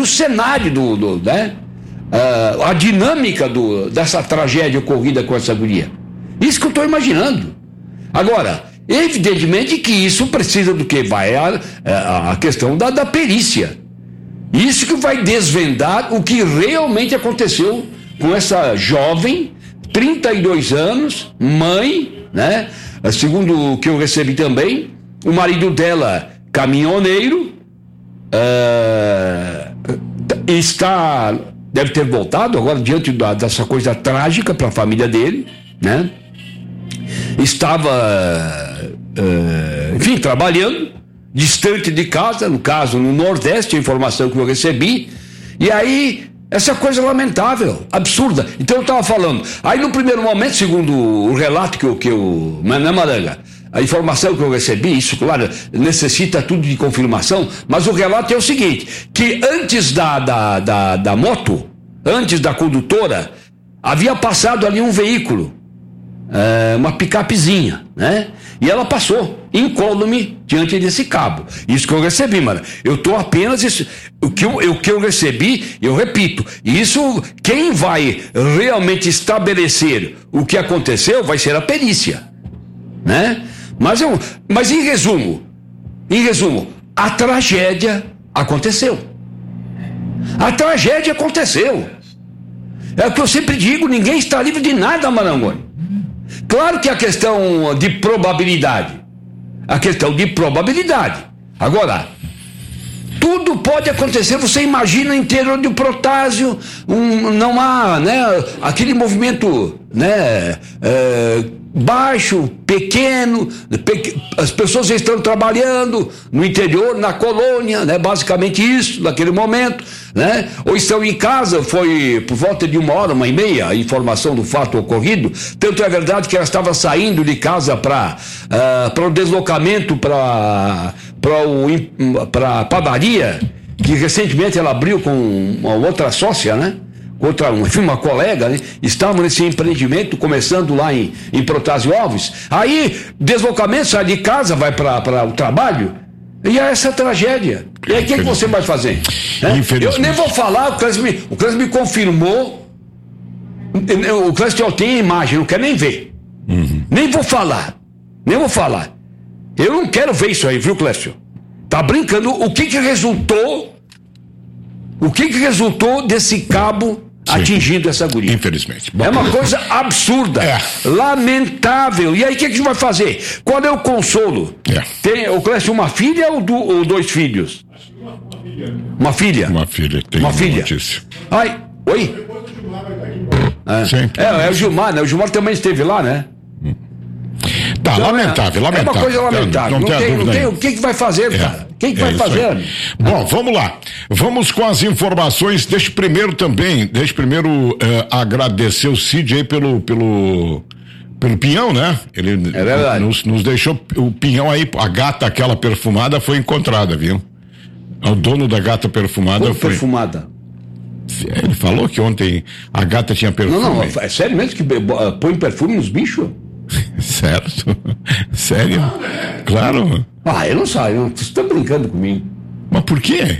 o cenário né? A dinâmica dessa tragédia ocorrida com essa guria. Isso que eu estou imaginando. Agora, evidentemente que isso precisa do que? Vai a questão da perícia. Isso que vai desvendar o que realmente aconteceu com essa jovem, 32 anos, mãe, né? Segundo o que eu recebi também, o marido dela, caminhoneiro, deve ter voltado agora diante dessa coisa trágica para a família dele, né? Estava, enfim, trabalhando, distante de casa, no caso no Nordeste, a informação que eu recebi, e aí essa coisa lamentável, absurda. Então eu estava falando, aí no primeiro momento, segundo o relato que eu né, Maranga, a informação que eu recebi, isso claro, necessita tudo de confirmação, mas o relato é o seguinte, que antes da moto, antes da condutora, havia passado ali um veículo, uma picapezinha, né? E ela passou incólume diante desse cabo. Isso que eu recebi, mano. Eu estou apenas o que eu recebi, eu repito. Isso, quem vai realmente estabelecer o que aconteceu vai ser a perícia, né? Mas em resumo, a tragédia aconteceu. A tragédia aconteceu. É o que eu sempre digo, ninguém está livre de nada, Marangoni. Claro que a questão de probabilidade. Agora, tudo pode acontecer. Você imagina interior de Protásio, não há, né, aquele movimento, né, baixo, pequeno, as pessoas estão trabalhando no interior, na colônia, né, basicamente isso, naquele momento, né, ou estão em casa. Foi por volta de 1h30 a informação do fato ocorrido. Tanto é verdade que ela estava saindo de casa para o deslocamento para a padaria, que recentemente ela abriu com uma outra sócia, né? Uma colega, né? Estavam nesse empreendimento, começando lá em Protásio Alves. Aí, deslocamento, sai de casa, vai para o trabalho, e é essa tragédia. E aí, o que você vai fazer? Né? Eu nem vou falar, o Clésio me confirmou. O Clésio tem imagem, não quero nem ver. Nem vou falar. Eu não quero ver isso aí, viu, Clésio? Tá brincando? O que resultou desse cabo atingindo essa guria? Infelizmente. É uma coisa absurda, lamentável. E aí o que a gente vai fazer? Qual é o consolo? Tem o Clécio uma filha ou 2 filhos? Uma filha. Uma filha, tem uma notícia. Ai, oi? É o Gilmar, né? O Gilmar também esteve lá, né? Tá, lamentável. É uma coisa lamentável. Não tem o que vai fazer, cara? O que vai fazer? Bom, vamos lá. Vamos com as informações. Deixa primeiro agradecer o Cid aí pelo pinhão, né? Ele é verdade. Nos deixou o pinhão aí, a gata aquela perfumada foi encontrada, viu? O dono da gata perfumada foi... perfumada? Ele falou que ontem a gata tinha perfume. Não, é sério mesmo que põe perfume nos bichos? Certo? Sério? Claro. Eu não sei, você está brincando comigo. Mas por quê?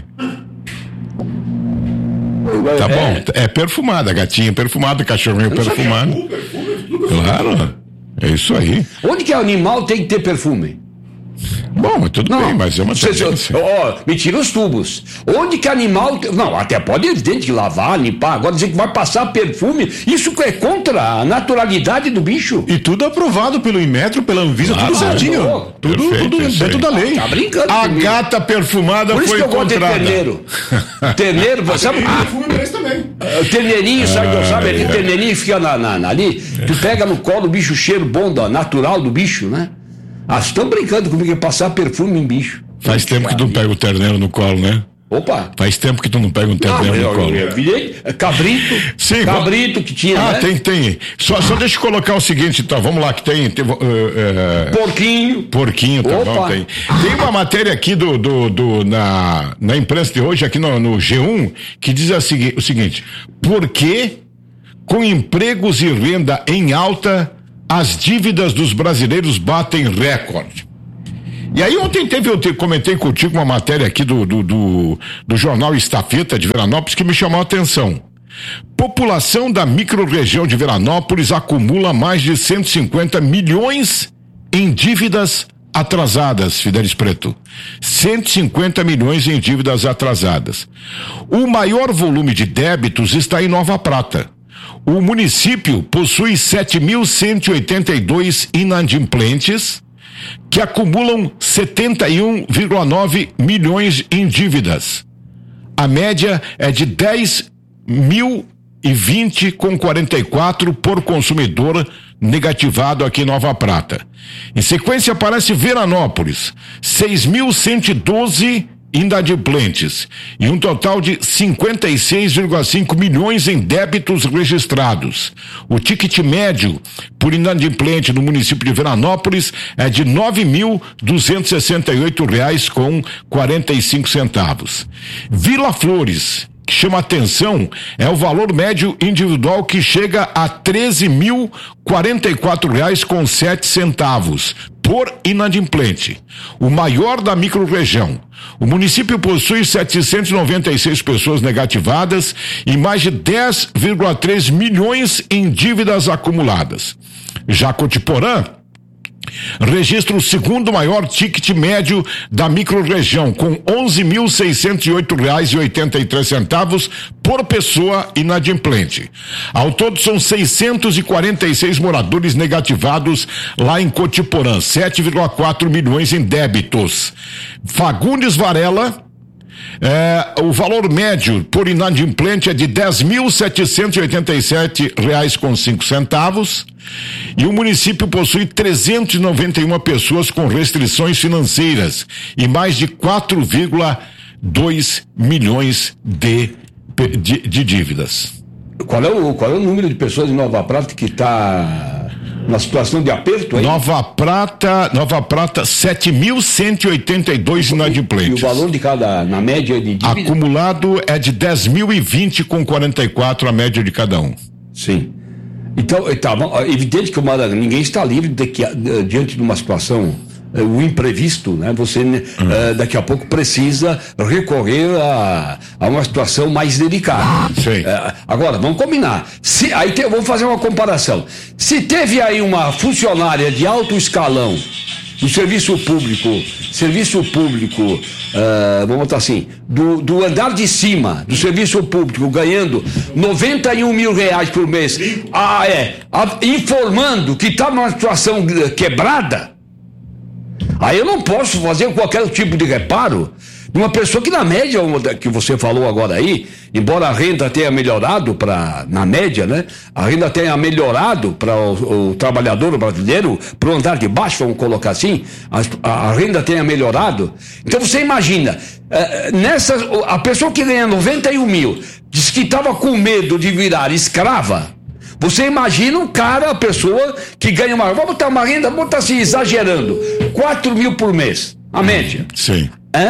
Tá bom, é perfumada, gatinha perfumada, cachorrinho perfumado. Claro, é isso aí. Onde que animal tem que ter perfume? Bom, mas tudo bem, mas é uma tendência. Me tira os tubos. Onde que animal... Não, até pode, evidente, lavar, limpar. Agora dizer que vai passar perfume, isso é contra a naturalidade do bicho. E tudo aprovado pelo Inmetro, pela Anvisa, tudo certinho. Tudo dentro da lei. Tá brincando A comigo. Gata perfumada foi encontrada. Por isso que eu gosto de terneiro, sabe? Perfume merece também. O terneirinho, sabe? Aquele terneirinho que fica ali, tu pega no colo o bicho, cheiro bom, natural do bicho, né? Estão brincando comigo em passar perfume em bicho. Faz tempo que tu não pega o terneiro no colo, né? Opa! Faz tempo que tu não pega um terneiro no colo. Cabrito. Sim, cabrito que tinha, né? Tem. Só deixa eu colocar o seguinte, então, vamos lá, que tem Porquinho, tá bom, tem. Tem uma matéria aqui na imprensa de hoje, aqui no G1, que diz o seguinte: por que, com empregos e renda em alta, as dívidas dos brasileiros batem recorde? E aí ontem eu comentei contigo uma matéria aqui do jornal Estafeta de Veranópolis que me chamou a atenção. População da microrregião de Veranópolis acumula mais de 150 milhões em dívidas atrasadas, Fidelis Preto. 150 milhões em dívidas atrasadas. O maior volume de débitos está em Nova Prata. O município possui 7.182 inadimplentes que acumulam 71,9 milhões em dívidas. A média é de 10.020,44 por consumidor negativado aqui em Nova Prata. Em sequência aparece Veranópolis, 6.112 inadimplentes e um total de 56,5 milhões em débitos registrados. O ticket médio por inadimplente no município de Veranópolis é de R$ 9.268,45. Vila Flores, que chama atenção, é o valor médio individual que chega a R$ 13.044,07 por inadimplente, o maior da microrregião. O município possui 796 pessoas negativadas e mais de 10,3 milhões em dívidas acumuladas. Já Cotiporã registra o segundo maior ticket médio da microrregião, com R$ 11.608,83 por pessoa inadimplente. Ao todo são 646 moradores negativados lá em Cotiporã, 7,4 milhões em débitos. Fagundes Varela, o valor médio por inadimplente é de R$ 10.787,05 e o município possui 391 pessoas com restrições financeiras e mais de 4,2 milhões de dívidas. Qual é o número de pessoas em Nova Prata que está na situação de aperto aí? Nova Prata, 7.182 inadimplentes. E o valor de cada, na média de dívida? Acumulado é de 10.020,44 a média de cada um. Sim. Então, é evidente que ninguém está livre diante de uma situação, o imprevisto, né? Você daqui a pouco precisa recorrer a uma situação mais delicada. Sim. Agora, vamos combinar. Vamos fazer uma comparação. Se teve aí uma funcionária de alto escalão do serviço público, vamos botar assim, do andar de cima do serviço público, ganhando R$91 mil por mês, informando que está numa situação quebrada, aí eu não posso fazer qualquer tipo de reparo de uma pessoa que, na média, que você falou agora aí, embora a renda tenha melhorado na média, né? A renda tenha melhorado para o trabalhador brasileiro, para o andar de baixo, vamos colocar assim, a renda tenha melhorado. Então você imagina, a pessoa que ganha 91 mil, diz que estava com medo de virar escrava. Você imagina a pessoa que ganha vamos botar uma renda, vamos botar assim, exagerando, 4 mil por mês, a média. Sim.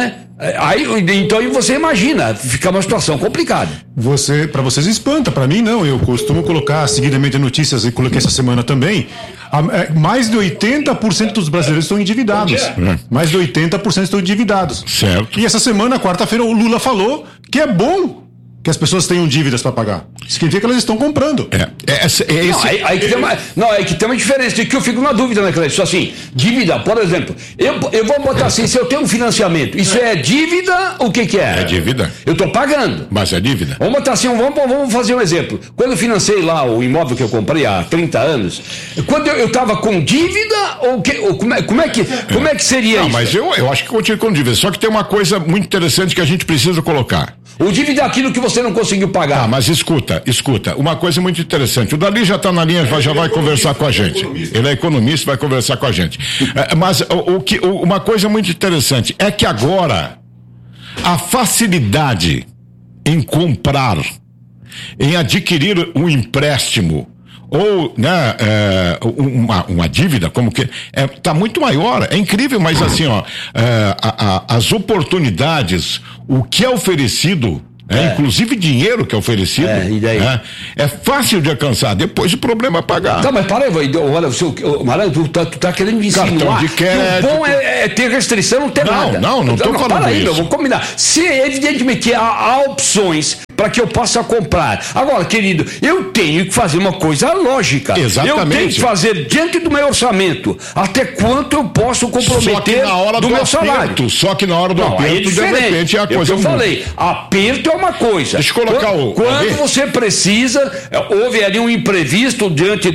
Então você imagina, fica uma situação complicada. Para vocês espanta, para mim não. Eu costumo colocar seguidamente notícias, e coloquei essa semana também. Mais de 80% dos brasileiros estão endividados. Mais de 80% estão endividados. Certo. E essa semana, quarta-feira, o Lula falou que é bom que as pessoas tenham dívidas para pagar. Significa que elas estão comprando. Aí que tem uma diferença, que eu fico na dúvida, né, Cleiton? Só assim, dívida, por exemplo, eu vou botar assim, se eu tenho um financiamento, isso é dívida, o que é? É dívida. Eu estou pagando. Mas é dívida. Vamos botar assim, vamos fazer um exemplo. Quando eu financei lá o imóvel que eu comprei há 30 anos, quando eu estava com dívida, como é que seria isso? Mas eu acho que continua com dívida, só que tem uma coisa muito interessante que a gente precisa colocar. O dívida é aquilo que você não conseguiu pagar. Mas escuta, uma coisa muito interessante. O Dali já está na linha, já vai conversar com a gente. Ele é economista, vai conversar com a gente. Mas uma coisa muito interessante é que agora a facilidade em comprar, em adquirir um empréstimo ou, né, uma dívida, como que tá muito maior, é incrível, mas assim, as oportunidades, o que é oferecido Inclusive dinheiro que é oferecido. E daí? É fácil de alcançar, depois o problema é pagar. Tá, mas para aí, olha, Maranhão, tu tá querendo me insinuar Cartão de crédito. que o bom é ter restrição, não ter nada. Não tô falando para aí, isso. Eu vou combinar. Se evidentemente há opções para que eu possa comprar. Agora, querido, eu tenho que fazer uma coisa lógica. Exatamente. Eu tenho que fazer diante do meu orçamento até quanto eu posso comprometer do meu salário. Só que na hora do aperto, de repente, é a coisa. Eu falei, aperto é uma coisa. Deixa eu colocar quando você precisa, houve ali um imprevisto diante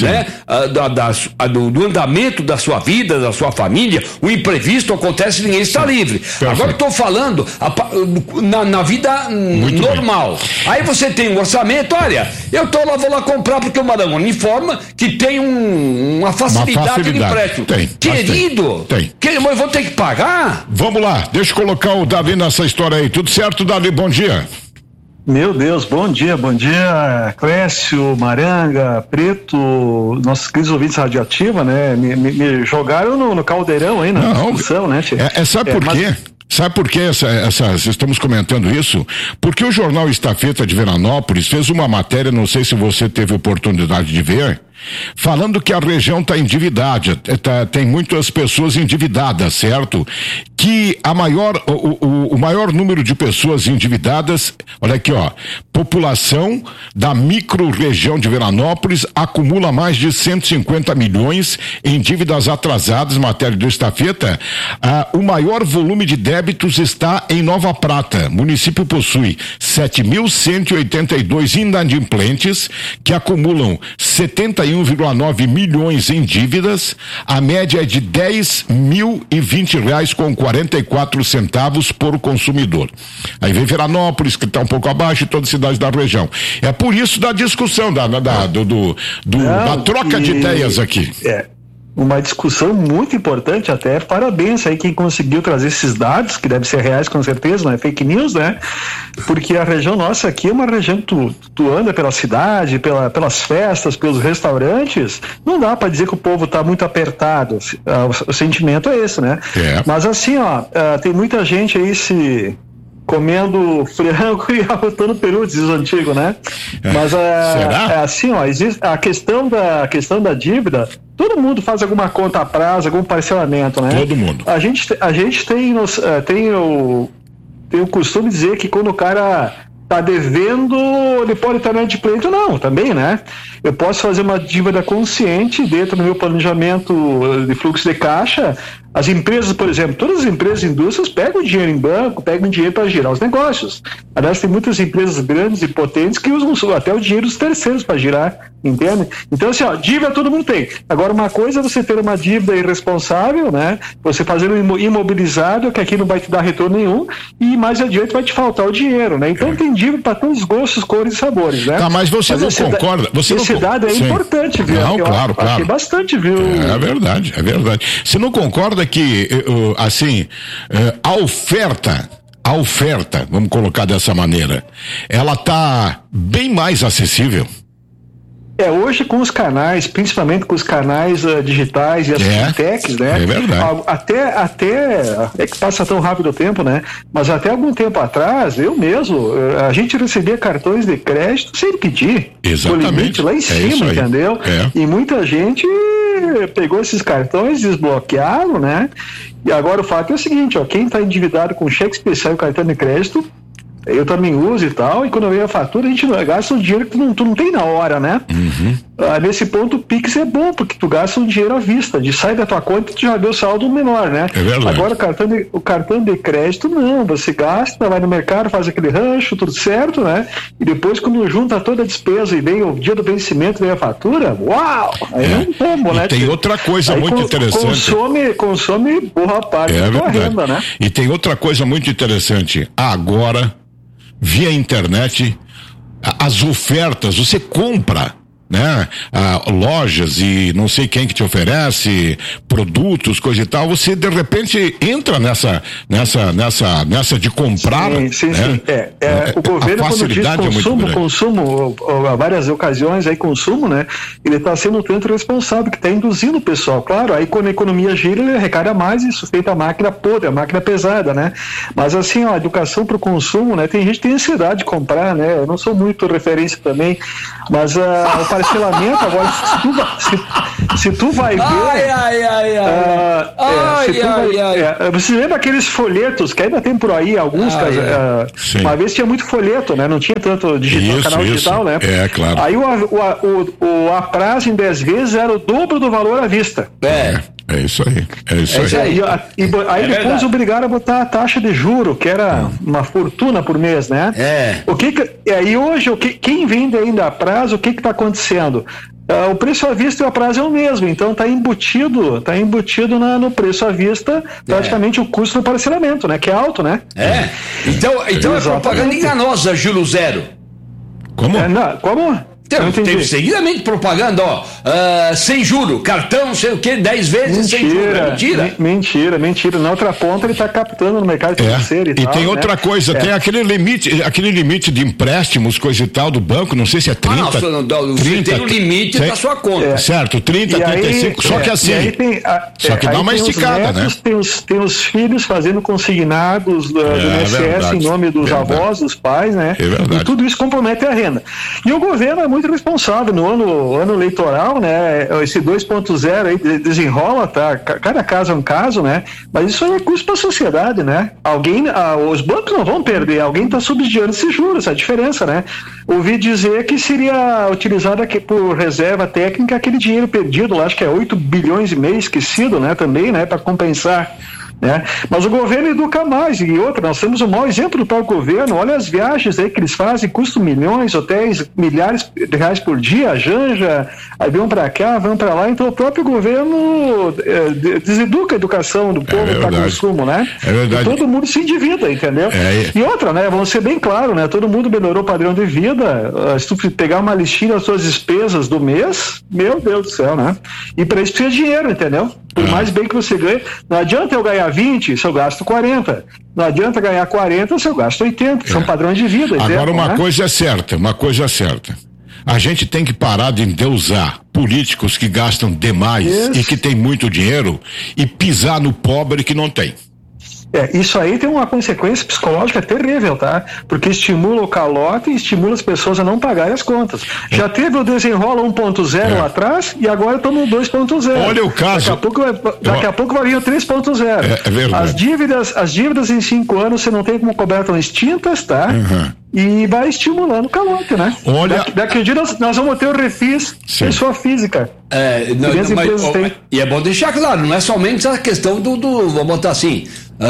do andamento da sua vida, da sua família, o imprevisto acontece, ninguém está livre. Perfeito. Agora eu estou falando na vida normal. Aí você tem um orçamento, olha, vou lá comprar porque o Maranhão me informa que tem uma facilidade de empréstimo. Querido, eu vou ter que pagar? Vamos lá, deixa eu colocar o Davi nessa história aí. Tudo certo, Davi? Bom dia. Meu Deus, bom dia, Clécio, Maranga, Preto, nossos queridos ouvintes radioativa, né? Me jogaram no caldeirão aí na discussão, né? Sabe por quê? Sabe por que estamos comentando isso? Porque o jornal Estafeta de Veranópolis fez uma matéria, não sei se você teve oportunidade de ver, falando que a região está endividada, tem muitas pessoas endividadas, certo? Que o maior número de pessoas endividadas, olha aqui, população da micro-região de Veranópolis acumula mais de 150 milhões em dívidas atrasadas, matéria do Estafeta. O maior volume de débitos está em Nova Prata. O município possui 7.182 inadimplentes que acumulam 71,9 milhões em dívidas. A média é de R$10.020 com 44 centavos por consumidor. Aí vem Veranópolis, que está um pouco abaixo, e toda cidade da região. É por isso da discussão, da troca de ideias aqui. Uma discussão muito importante, até parabéns aí quem conseguiu trazer esses dados, que devem ser reais com certeza, não é fake news, né? Porque a região nossa aqui é uma região que tu anda pela cidade, pelas festas, pelos restaurantes, não dá para dizer que o povo tá muito apertado, o sentimento é esse, né? Mas assim, tem muita gente aí comendo frango e arrotando peru, diz o antigo, né? Mas assim, existe a questão da dívida. Todo mundo faz alguma conta a prazo, algum parcelamento, né? Todo mundo. A gente tem o costume de dizer que quando o cara tá devendo, ele pode estar inadimplente ou não, também, né? Eu posso fazer uma dívida consciente dentro do meu planejamento de fluxo de caixa. As empresas, por exemplo, todas as empresas e indústrias pegam dinheiro em banco, pegam dinheiro para girar os negócios. Aliás, tem muitas empresas grandes e potentes que usam até o dinheiro dos terceiros para girar, entende? Então, assim, dívida todo mundo tem. Agora, uma coisa é você ter uma dívida irresponsável, né? Você fazendo imobilizado, que aqui não vai te dar retorno nenhum, e mais adiante vai te faltar o dinheiro, né? Então, tem dívida para todos os gostos, cores e sabores, né? Tá, mas você não concorda? Esse dado é importante, viu? Não, claro. Achei bastante, viu? É verdade. Você não concorda que, assim, a oferta, vamos colocar dessa maneira, ela tá bem mais acessível? Hoje com os canais, principalmente com os canais digitais e as fintechs, né? É verdade. Até é que passa tão rápido o tempo, né? Mas até algum tempo atrás, eu mesmo, a gente recebia cartões de crédito sem pedir. Exatamente. O limite lá em cima, entendeu? E muita gente pegou esses cartões, desbloquearam, né? E agora o fato é o seguinte, quem está endividado com cheque especial e cartão de crédito, eu também uso e tal, e quando vem a fatura, a gente gasta um dinheiro que tu não tem na hora, né? Nesse ponto, o Pix é bom, porque tu gasta um dinheiro à vista, sai da tua conta e tu já deu saldo menor, né? É verdade. Agora, o cartão de crédito, não, você gasta, vai no mercado, faz aquele rancho, tudo certo, né? E depois, quando junta toda a despesa e vem o dia do vencimento, vem a fatura, uau! Aí não como, né? E tem outra coisa muito interessante. Consome boa parte da tua renda, né? E tem outra coisa muito interessante. Agora, via internet, as ofertas, você compra né? Lojas e não sei quem que te oferece produtos, coisa e tal, você de repente entra nessa de comprar. Sim. O quando governo diz consumo, há várias ocasiões aí consumo, né? Ele está sendo um tanto responsável, que está induzindo o pessoal. Claro, aí quando a economia gira, ele arrecada mais e sustenta a máquina podre, a máquina pesada, né? Mas assim, a educação para o consumo, né? Tem gente que tem ansiedade de comprar, né? Eu não sou muito referência também, mas o parcelamento agora, se tu vai ver... Você lembra aqueles folhetos que ainda tem por aí, alguns uma vez tinha muito folheto, né? Não tinha tanto canal digital, né? É, claro. Aí a prazo em 10 vezes era o dobro do valor à vista. É isso aí. Aí depois obrigaram a botar a taxa de juro, que era uma fortuna por mês, né? Aí hoje, quem vende ainda a prazo, o que está acontecendo? O preço à vista e o prazo é o mesmo, então está embutido no preço à vista praticamente o custo do parcelamento, né? Que é alto, né? Então é propaganda enganosa, Júlio Zero. Como? Como? Teve seguidamente propaganda, sem juro, cartão, sei o que, 10 vezes sem juro. Mentira. Na outra ponta ele está captando no mercado financeiro e tal. E tem outra coisa, tem aquele limite de empréstimos, coisa e tal, do banco, não sei se é 30. Você tem o limite da sua conta. Certo, 30, 35, só que assim. Só que dá uma esticada, né? Tem os filhos fazendo consignados do INSS em nome dos avós, dos pais, né? E tudo isso compromete a renda. E o governo é muito responsável no ano eleitoral, né? Esse 2.0 aí desenrola, tá? Cada caso é um caso, né? Mas isso aí é custo para a sociedade, né? Os bancos não vão perder, alguém está subsidiando esses juros, a diferença, né? Ouvi dizer que seria utilizado aqui por reserva técnica aquele dinheiro perdido, lá acho que é 8 bilhões e meio esquecido, né? Também, né? Para compensar. Né? Mas o governo educa mais, e outra, nós temos um mau exemplo do próprio governo. Olha as viagens aí que eles fazem, custam milhões, hotéis, milhares de reais por dia, a Janja, aí vão para cá, vão para lá, então o próprio governo deseduca a educação do povo para consumo, né? É verdade. E todo mundo se endivida, entendeu? E outra, né, vamos ser bem claro, né, todo mundo melhorou o padrão de vida, se tu pegar uma listinha das suas despesas do mês, meu Deus do céu, né? E para isso precisa de dinheiro, entendeu? Por mais bem que você ganhe, não adianta eu ganhar 20 se eu gasto 40. Não adianta ganhar 40 se eu gasto 80. São padrões de vida. Agora uma coisa é certa. A gente tem que parar de endeusar políticos que gastam demais e que tem muito dinheiro e pisar no pobre que não tem. Isso aí tem uma consequência psicológica terrível, tá? Porque estimula o calote e estimula as pessoas a não pagarem as contas. Já teve o desenrola 1.0 lá atrás e agora estamos no 2.0. Olha o caso. Daqui a pouco vai vir o 3.0. É verdade. As dívidas em 5 anos você não tem como cobrar, estão extintas, tá? E vai estimulando o calote, né? Olha... Daqui a dia nós vamos ter o refis pessoa física. E é bom deixar claro, não é somente a questão do vamos botar assim,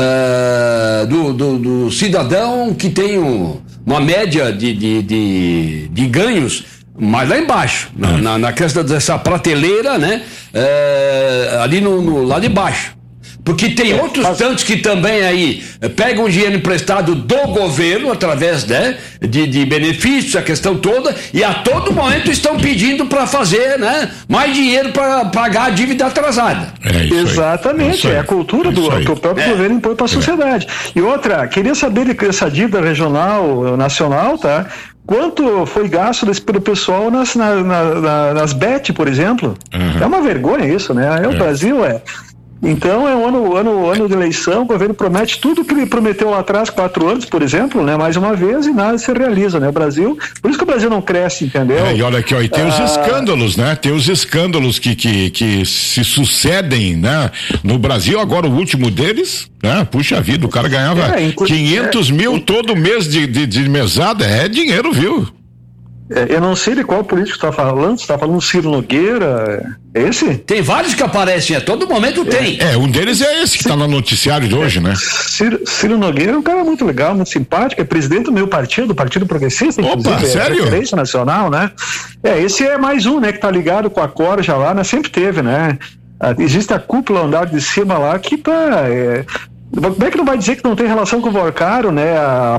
do cidadão que tem uma média de ganhos, mas lá embaixo, na questão dessa prateleira, né? Ali no lá de baixo. Porque tem outros tantos que também aí pegam dinheiro emprestado do governo através, né, de benefícios, a questão toda, e a todo momento estão pedindo para fazer, né, mais dinheiro para pagar a dívida atrasada. Exatamente, é a cultura que o próprio governo impõe para a sociedade. E outra, queria saber essa dívida regional, nacional, tá? Quanto foi gasto pelo pessoal nas BET, por exemplo? É uma vergonha isso, né? O Brasil Então é um ano de eleição, o governo promete tudo que ele prometeu lá atrás, 4 anos, por exemplo, né? Mais uma vez, e nada se realiza, né? O Brasil, por isso que o Brasil não cresce, entendeu? E olha aqui, e tem os escândalos, né? Tem os escândalos que se sucedem, né? No Brasil, agora o último deles, né? Puxa vida, o cara ganhava 500 mil todo mês de mesada, é dinheiro, viu? Eu não sei de qual político está falando, você está falando Ciro Nogueira, é esse? Tem vários que aparecem, a todo momento tem. Um deles é esse que está no noticiário de hoje, né? Ciro Nogueira é um cara muito legal, muito simpático, é presidente do meu partido, o Partido Progressista, inclusive. Sério? É referência nacional, né? Esse é mais um, né, que está ligado com a Corja lá, né? Sempre teve, né? Existe a cúpula, andar de cima lá, que tá... Como é que não vai dizer que não tem relação com o Vorcaro, né?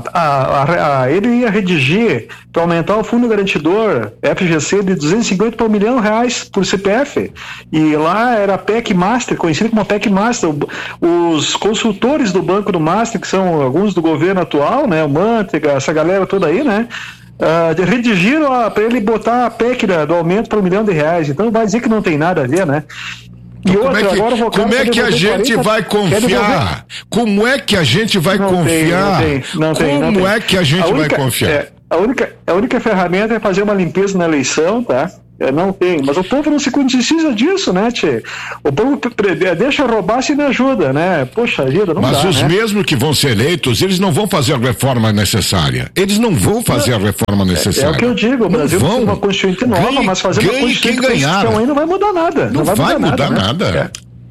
Ele ia redigir para aumentar o fundo garantidor FGC de 250 para R$1 milhão por CPF. E lá era a PEC Master, conhecida como a PEC Master. Os consultores do Banco do Master, que são alguns do governo atual, né? O Manteiga, essa galera toda aí, né? Redigiram para ele botar a PEC do aumento para R$1 milhão. Então vai dizer que não tem nada a ver, né? Como é que a gente vai confiar? Como é que a gente vai confiar? Como é que a gente vai confiar? A única ferramenta é fazer uma limpeza na eleição, tá? Não tem, mas o povo não se conscientiza disso, né, tchê? O povo deixa roubar se não ajuda, né? Poxa vida, não dá, mas os né? mesmos que vão ser eleitos, eles não vão fazer a reforma necessária. Eles não vão fazer a reforma necessária. É o que eu digo, o Brasil tem uma Constituinte nova, mas fazer uma Constituinte aí não vai mudar nada. Não vai mudar nada.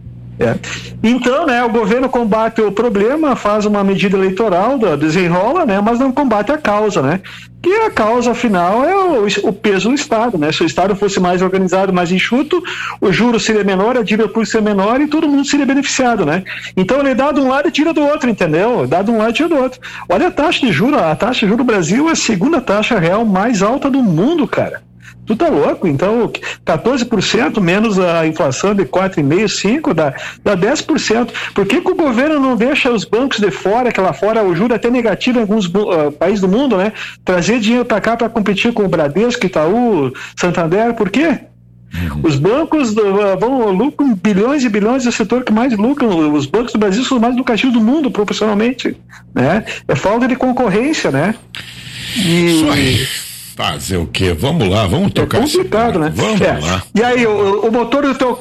Então, né, o governo combate o problema, faz uma medida eleitoral, desenrola, né, mas não combate a causa, né? E a causa, afinal, é o peso do Estado, né? Se o Estado fosse mais organizado, mais enxuto, o juro seria menor, a dívida pública seria menor e todo mundo seria beneficiado, né? Então ele dá de um lado e tira do outro, entendeu? Dá de um lado e tira do outro. Olha a taxa de juro do Brasil é a segunda taxa real mais alta do mundo, cara. Tu tá louco? Então, 14% menos a inflação de 4,5%, 5%, dá 10%. Por que o governo não deixa os bancos de fora, que lá fora o juro é até negativo em alguns países do mundo, né? Trazer dinheiro para cá para competir com o Bradesco, Itaú, Santander, por quê? Os bancos lucram bilhões e bilhões, é o setor que mais lucram. Os bancos do Brasil são os mais lucrativos do mundo, proporcionalmente, né? É falta de concorrência, né? Isso aí. Fazer o quê? Vamos lá, vamos tocar. É complicado, né? Vamos lá. E aí, o motor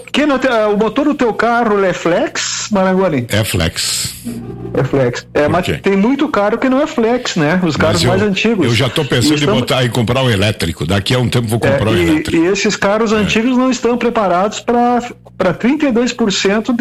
do teu carro é flex, Marangoni? É flex. É flex. Mas tem muito carro que não é flex, né? Os carros mais antigos. Eu já estou pensando em comprar um elétrico. Daqui a um tempo vou comprar um elétrico. E esses carros antigos não estão preparados para 32%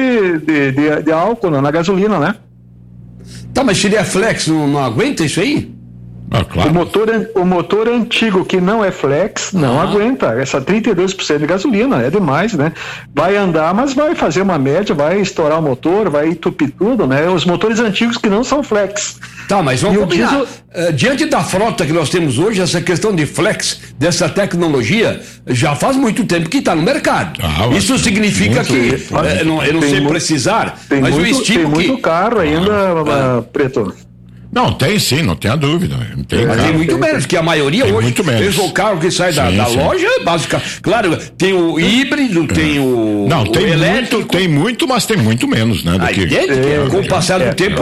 de álcool na gasolina, né? Tá, mas se ele é flex, não aguenta isso aí? Claro. O motor antigo que não é flex não aguenta essa 32% de gasolina, é demais, né? Vai andar, mas vai fazer uma média, vai estourar o motor, vai entupir tudo, né? Os motores antigos que não são flex. Tá, mas vamos combinar. Diante da frota que nós temos hoje, essa questão de flex, dessa tecnologia, já faz muito tempo que está no mercado. Isso significa que, eu não sei precisar, mas eu estimo que... Tem muito carro ainda, Preto. Não, tem sim, não tenha dúvida. Mas tem muito menos, que a maioria tem hoje, desde o carro que sai da loja, básica. Claro, tem o híbrido, tem o elétrico. Tem muito, mas tem muito menos, né? Com o passar do tempo.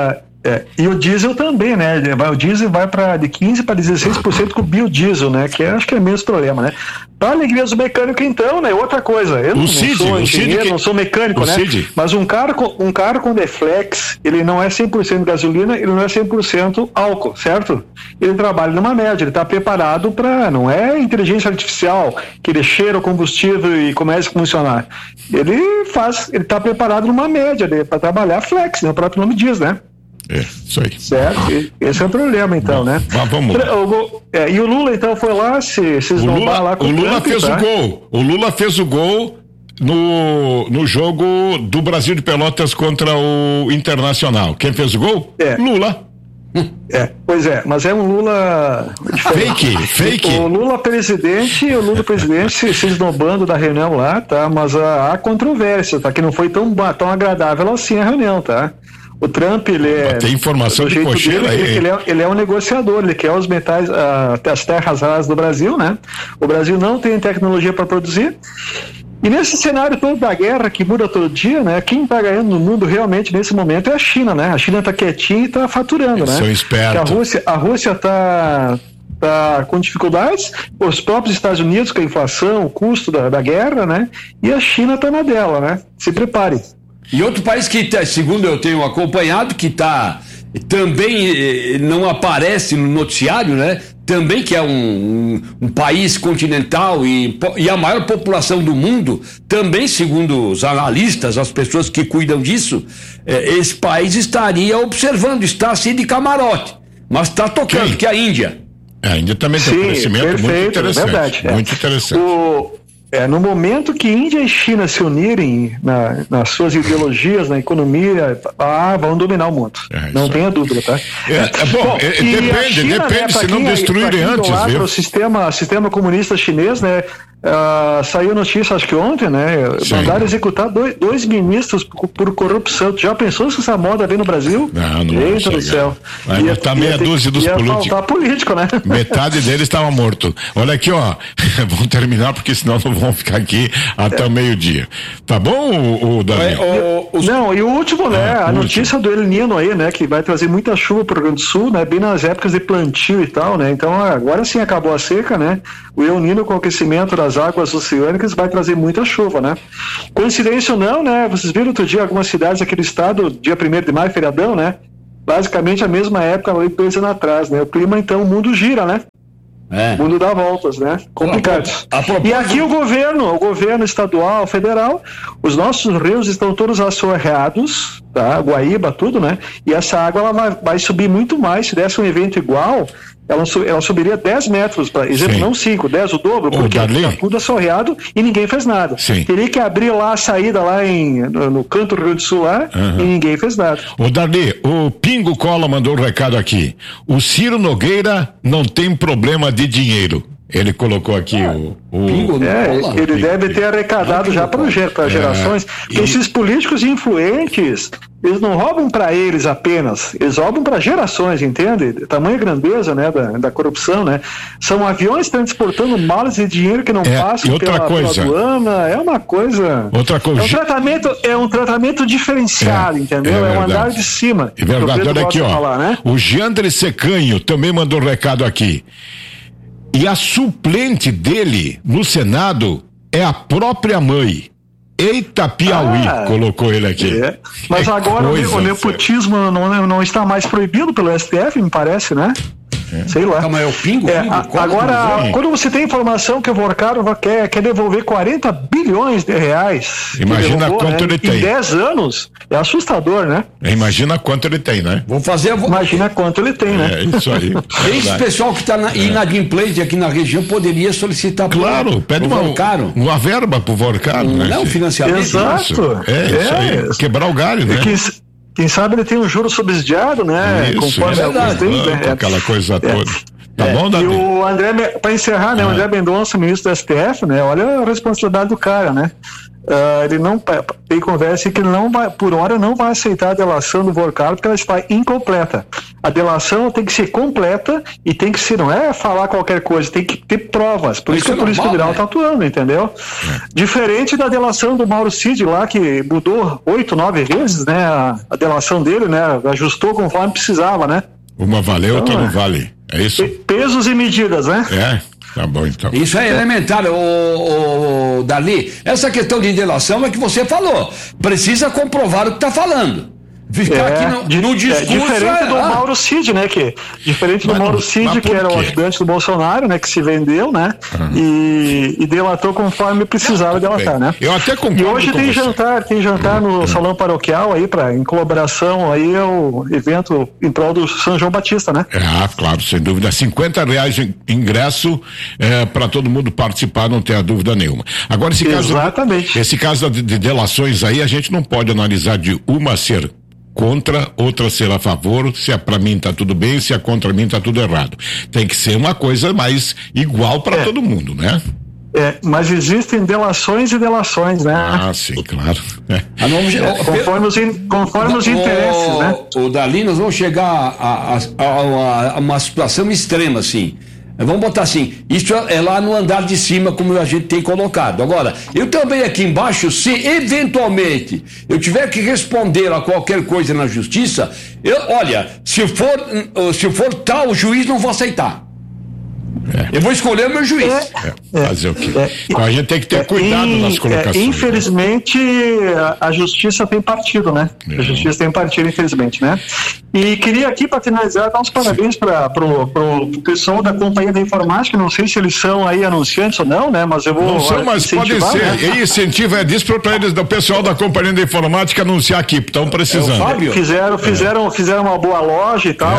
E o diesel também, né? O diesel vai de 15% para 16% com o biodiesel, né? Que acho que é menos problema, né? Para alegria do mecânico, então, né? Outra coisa, eu não sou engenheiro, não sou mecânico, né? Mas um carro com deflex, ele não é 100% gasolina, ele não é 100% álcool, certo? Ele trabalha numa média, ele está preparado para, não é inteligência artificial, que ele cheira o combustível e começa a funcionar. Ele está preparado numa média para trabalhar flex, né? O próprio nome diz, né? Isso aí. Certo? Esse é o problema, então, né? Vamos lá. E o Lula, então, foi lá se esnobar lá com o Lula fez o gol. O Lula fez o gol no jogo do Brasil de Pelotas contra o Internacional. Quem fez o gol? Lula. Pois é, mas é um Lula fake. O Lula presidente se esnobando da reunião lá, tá? Mas há controvérsia, tá? Que não foi tão agradável assim a reunião, tá? O Trump, tem informação de cocheira aí. Ele é um negociador, ele quer os metais, as terras raras do Brasil, né? O Brasil não tem tecnologia para produzir. E nesse cenário todo da guerra, que muda todo dia, né? Quem está ganhando no mundo realmente nesse momento é a China, né? A China está quietinha e está faturando, né? São espertos. A Rússia está com dificuldades, os próprios Estados Unidos com a inflação, o custo da guerra, né? E a China está na dela, né? Se prepare. E outro país que, segundo eu tenho acompanhado, que também não aparece no noticiário, né? Também que é um país continental e a maior população do mundo, também segundo os analistas, as pessoas que cuidam disso, esse país estaria observando, está assim de camarote, mas está tocando, que é a Índia. A Índia também tem um crescimento muito interessante. Verdade, muito interessante. No momento que Índia e China se unirem nas suas ideologias, na economia, vão dominar o mundo. Não tenha dúvida, tá? Depende, China, se não destruírem antes, viu? O sistema comunista chinês, né? Saiu notícia, acho que ontem, né? Mandaram executar dois ministros por corrupção. Tu já pensou se essa moda vem no Brasil? Não. Eita do céu. Ia tá meia dúzia dos políticos. Ia faltar político, né? Metade deles estava morto. Olha aqui, ó. Vamos terminar, porque senão não vão ficar aqui até o meio-dia. Tá bom, o Davi? Não, e o último, né? A notícia do El Niño aí, né? Que vai trazer muita chuva pro Rio Grande do Sul, né? Bem nas épocas de plantio e tal, né? Então, agora sim acabou a seca, né? O El Niño, com o aquecimento das águas oceânicas, vai trazer muita chuva, né? Coincidência ou não, né? Vocês viram outro dia algumas cidades aqui do estado, dia 1º de maio, feriadão, né? Basicamente a mesma época, 2 anos atrás, né? O clima, então, o mundo gira, né? O mundo dá voltas, né? Complicado. E aqui o governo estadual, federal, os nossos rios estão todos assoreados, tá? Guaíba, tudo, né? E essa água ela vai subir muito mais. Se desse um evento igual, ela subiria 10 metros, por exemplo, não 5, 10, o dobro, porque está tudo assoreado e ninguém fez nada. Teria que abrir lá a saída lá no canto do Rio do Sul lá, e ninguém fez nada. Ô Darli, o Pingo Cola mandou um recado aqui. O Ciro Nogueira não tem problema de dinheiro. Ele colocou aqui ele deve ter arrecadado já para gerações, porque esses políticos influentes, eles não roubam para eles apenas, eles roubam para gerações, entende? Tamanha grandeza, né, da corrupção, né? São aviões transportando malas de dinheiro que não passam pela aduana, é uma coisa. Outra coisa. É um tratamento diferenciado, entendeu? É um andar de cima. É verdade, olha aqui, ó. Falar, né? O Jandre Secanho também mandou um recado aqui. E a suplente dele no Senado é a própria mãe. Eita Piauí, colocou ele aqui. Mas agora o nepotismo não está mais proibido pelo STF, me parece, né? Sei lá. Mas é o Pingo? Agora, quando você tem informação que o Vorcaro quer devolver 40 bilhões de reais. Imagina quanto ele tem. Em 10 anos, é assustador, né? Imagina quanto ele tem, né? Imagina quanto ele tem, né? É isso aí. Esse pessoal que está inadimplente aqui na região poderia solicitar pede uma verba pro Vorcaro, né? Não, financiamento. Exato. Isso aí. Quebrar o galho, né? Quem sabe ele tem um juro subsidiado, né? Isso, aquela coisa toda. Tá bom, Davi? E o André, para encerrar, né? O André Mendonça, ministro do STF, né? Olha a responsabilidade do cara, né? Ele não tem conversa que ele não vai, por hora, não vai aceitar a delação do Vorcaro porque ela está incompleta. A delação tem que ser completa e tem que ser, não é falar qualquer coisa, tem que ter provas. Por isso que a Polícia Federal está atuando, entendeu? Diferente da delação do Mauro Cid lá, que mudou 8, 9 vezes, né? A delação dele, né? Ajustou conforme precisava, né? Uma valeu, outra não vale. É isso? Pesos e medidas, né? Tá bom, então. Isso é elementar, o Darli. Essa questão de delação é que você falou. Precisa comprovar o que está falando. Ficar aqui no discurso. Diferente do Mauro Cid, né? Diferente do Mauro Cid, que era o ajudante do Bolsonaro, né? Que se vendeu, né? E delatou conforme precisava delatar, né? Eu até concordo. E hoje tem jantar no Salão Paroquial aí, em colaboração aí, o evento em prol do São João Batista, né? Claro, sem dúvida. R$50 de ingresso para todo mundo participar, não tenha dúvida nenhuma. Agora, esse caso de delações aí, a gente não pode analisar de uma ser contra, outra ser a favor, se é pra mim tá tudo bem, se é contra mim tá tudo errado. Tem que ser uma coisa mais igual para todo mundo, né? Mas existem delações e delações, né? Sim, claro. Conforme os interesses, né? O Darli, nós vamos chegar a uma situação extrema, assim. Vamos botar assim, isso é lá no andar de cima, como a gente tem colocado. Agora, eu também aqui embaixo, se eventualmente eu tiver que responder a qualquer coisa na justiça, se for tal, o juiz não vou aceitar. Eu vou escolher o meu juiz. Fazer o quê? Então a gente tem que ter cuidado nas colocações. Infelizmente, a justiça tem partido, né? A justiça tem partido, infelizmente, né? E queria aqui, para finalizar, dar uns parabéns para o pessoal da Companhia da Informática. Não sei se eles são aí anunciantes ou não, né? Mas eu vou. Não são, mas podem ser. Né? E incentiva disso para eles, do pessoal da Companhia da Informática anunciar aqui. Estão precisando. Fizeram uma boa loja e tal. Aí a gente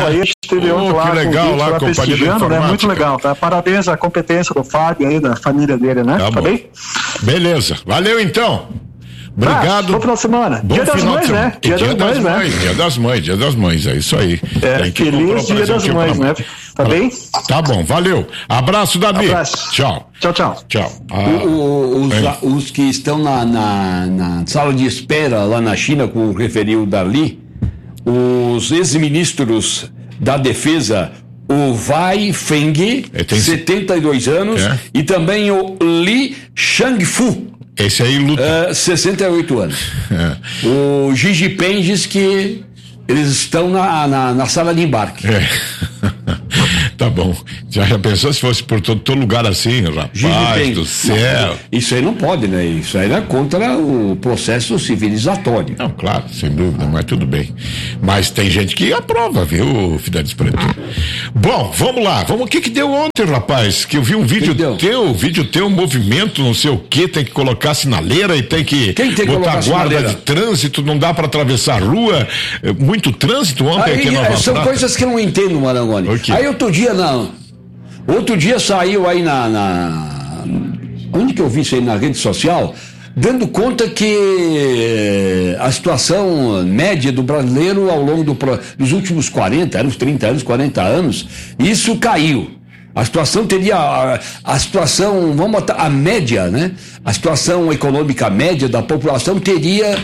esteve ontem lá, que legal, lá, prestigiando, né? Muito legal, tá? Parabéns à competência do Fábio aí, da família dele, né? Tá bem? Beleza, valeu então. Obrigado. Bom final de semana. Dia das Mães, né? Dia das Mães, é isso aí. Feliz Dia das Mães, né? Tá bem? Tá bom, valeu. Abraço, Davi. Tchau. Tchau. Os que estão na sala de espera lá na China, como referiu o Darli, os ex-ministros da Defesa, o Wei Feng, 72 anos, e também o Li Shangfu. Esse aí luta. 68 anos. O Xi Jinping diz que eles estão na sala de embarque. Tá bom. Já pensou se fosse por todo lugar assim, rapaz do céu? Isso aí não pode, né? Isso aí é contra o processo civilizatório. Não, claro, sem dúvida, mas tudo bem. Mas tem gente que aprova, viu, Fidelis Preto? Bom, vamos lá. O que deu ontem, rapaz? Que eu vi um vídeo teu, movimento, não sei o que, tem que colocar sinaleira e tem que botar guarda de trânsito, não dá para atravessar a rua. Muito trânsito ontem aqui na Nova Prata. São coisas que eu não entendo, Marangoni. Aí outro dia saiu aí onde que eu vi isso aí na rede social, dando conta que a situação média do brasileiro ao longo dos últimos 40 anos, 30 anos, 40 anos, isso caiu. A situação vamos botar a média, né? A situação econômica média da população teria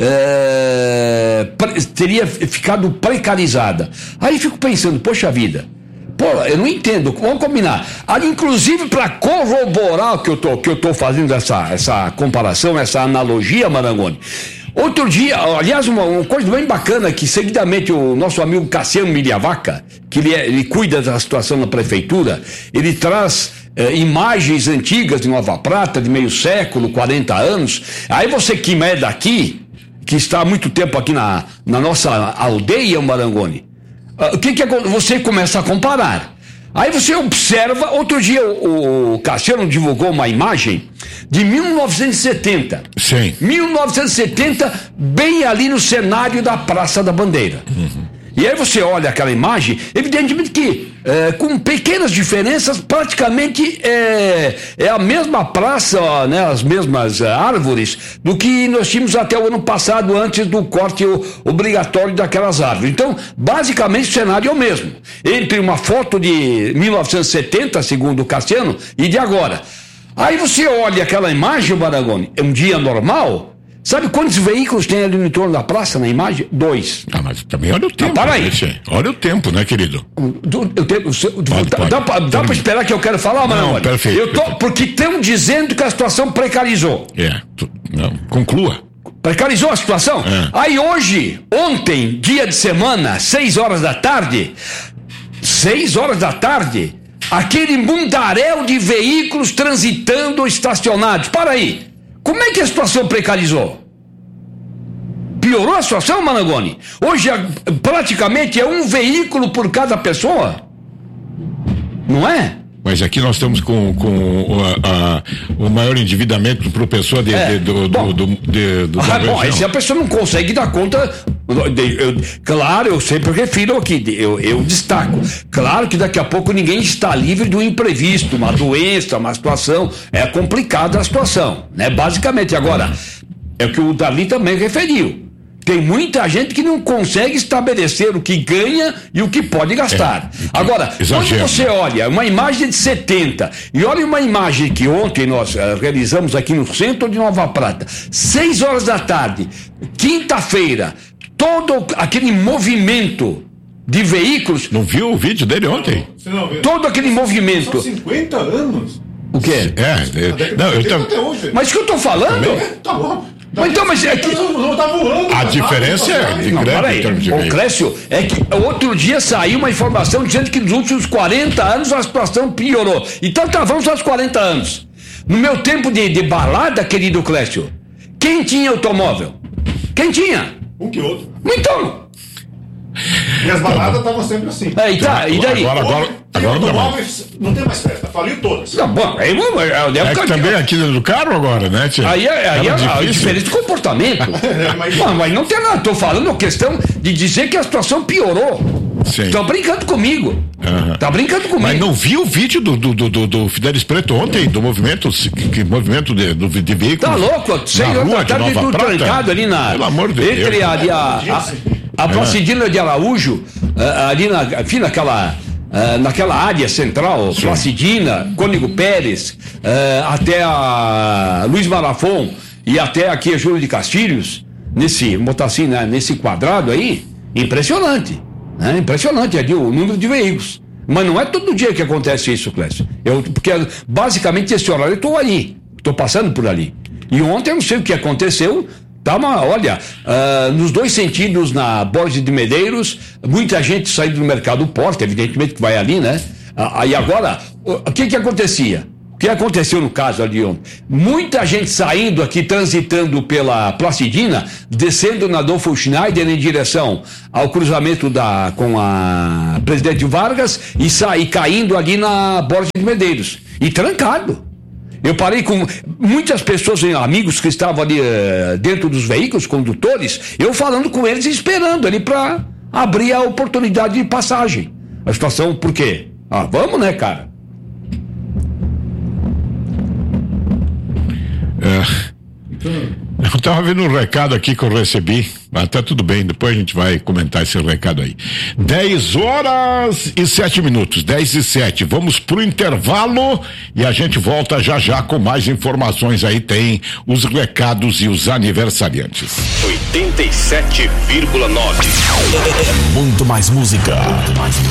ficado precarizada. Aí fico pensando, poxa vida, eu não entendo, vamos combinar. Inclusive, para corroborar que eu tô fazendo essa comparação, essa analogia, Marangoni, outro dia, aliás, uma coisa bem bacana que seguidamente o nosso amigo Cassiano Miliavaca, que ele cuida da situação na prefeitura, ele traz imagens antigas de Nova Prata, de meio século, 40 anos. Aí você que é daqui, que está há muito tempo aqui na nossa aldeia, Marangoni, você começa a comparar. Aí você observa, outro dia o Cassiano divulgou uma imagem de 1970. Sim. 1970, bem ali no cenário da Praça da Bandeira. Uhum. E aí você olha aquela imagem, evidentemente que com pequenas diferenças, praticamente é a mesma praça, né, as mesmas árvores do que nós tínhamos até o ano passado, antes do corte obrigatório daquelas árvores. Então, basicamente o cenário é o mesmo, entre uma foto de 1970, segundo o Cassiano, e de agora. Aí você olha aquela imagem, Marangoni, é um dia normal. Sabe quantos veículos tem ali no entorno da praça, na imagem? 2. Mas também olha o tempo. Para aí. Olha o tempo, né, querido? Dá para esperar que eu quero falar, Marangoni? Não, perfeito. Porque estão dizendo que a situação precarizou. Conclua. Precarizou a situação? Aí ontem, dia de semana, 6 horas da tarde, aquele mundaréu de veículos transitando estacionados. Para aí. Como é que a situação precarizou? Piorou a situação, Marangoni? Hoje praticamente é um veículo por cada pessoa. Não é? Mas aqui nós estamos com o maior endividamento por pessoa da região. Aí se a pessoa não consegue dar conta, claro, eu sempre refiro aqui, eu destaco, claro que daqui a pouco ninguém está livre do imprevisto, uma doença, uma situação, é complicada a situação, né? Basicamente, agora, é o que o Darli também referiu. Tem muita gente que não consegue estabelecer o que ganha e o que pode gastar. Agora, quando você olha uma imagem de 70 e olha uma imagem que ontem nós realizamos aqui no centro de Nova Prata, 6 horas da tarde, quinta-feira, todo aquele movimento de veículos. Não viu o vídeo dele ontem? Todo aquele movimento. São 50 anos. O quê? Mas o que eu estou falando? Tá bom. Mas é que a diferença é grande. Ô Clécio, é que outro dia saiu uma informação dizendo que nos últimos 40 anos a situação piorou. Então vamos aos 40 anos. No meu tempo de balada, querido Clécio, quem tinha automóvel? Quem tinha? Um que outro. Então. E as baladas estavam sempre assim. E daí? Agora não tem mais festa, faliu todas. Tá bom, também aqui dentro do carro agora, né, tia? Aí é a diferença de comportamento. Mas não tem nada, estou falando a questão de dizer que a situação piorou. Sim. Tá brincando comigo. Tá brincando comigo. Mas não viu o vídeo do Fidelis Preto ontem, do movimento de veículos? Tá louco? Na rua de Nova Prata? Trancado ali Pelo amor de Deus. Entre a Placidina de Araújo, ali naquela área central, Placidina, Cônigo Pérez, até a Luiz Marafon e até aqui a Júlio de Castilhos, nesse quadrado aí, impressionante. Impressionante ali o número de veículos. Mas não é todo dia que acontece isso, Clécio. Porque basicamente esse horário eu estou ali, estou passando por ali. E ontem eu não sei o que aconteceu. Olha, nos dois sentidos na Borges de Medeiros, muita gente saindo do mercado Porta, evidentemente que vai ali, né? Aí agora, o que acontecia? O que aconteceu no caso ali ontem? Muita gente saindo aqui, transitando pela Placidina, descendo na Adolfo Schneider em direção ao cruzamento com a Presidente Vargas e caindo ali na Borges de Medeiros. E trancado. Eu parei com muitas pessoas, amigos que estavam ali dentro dos veículos, condutores, eu falando com eles e esperando ali para abrir a oportunidade de passagem. A situação, por quê? Vamos, né, cara? Eu estava vendo um recado aqui que eu recebi, até tudo bem, depois a gente vai comentar esse recado aí. 10h07, 10h07, vamos pro intervalo e a gente volta já com mais informações aí, tem os recados e os aniversariantes. 87,9. Muito mais música.